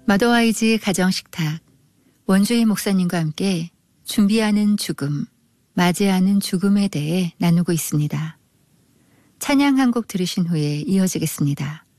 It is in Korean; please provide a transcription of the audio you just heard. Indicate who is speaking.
Speaker 1: 마더와이즈 가정식탁 원주희 목사님과 함께 준비하는 죽음, 맞이하는 죽음에 대해 나누고 있습니다. 찬양 한 곡 들으신 후에 이어지겠습니다.